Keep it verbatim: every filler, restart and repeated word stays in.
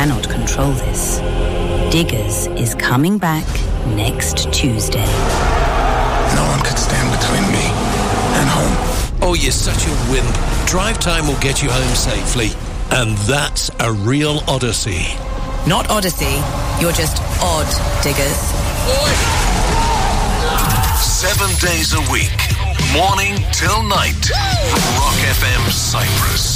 cannot control this. Diggers is coming back next Tuesday. No one could stand between me and home. Oh, you're such a wimp. Drive time will get you home safely. And that's a real odyssey. Not Odyssey. You're just odd, Diggers. Seven days a week. Morning till night. Rock F M Cyprus.